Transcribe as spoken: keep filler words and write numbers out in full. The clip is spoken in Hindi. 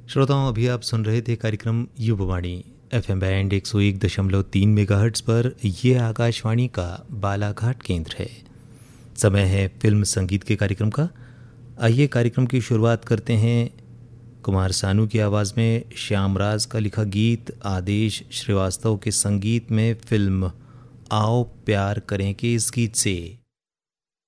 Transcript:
श्रोताओं, अभी आप सुन रहे थे कार्यक्रम युववाणी एफएम बैंड एक सौ एक दशमलव तीन मेगाहर्ट्ज़ पर। ये आकाशवाणी का बालाघाट केंद्र है। समय है फिल्म संगीत के कार्यक्रम का। आइए कार्यक्रम की शुरुआत करते हैं कुमार सानू की आवाज़ में श्यामराज का लिखा गीत आदेश श्रीवास्तव के संगीत में फिल्म आओ प्यार करें के इस गीत से।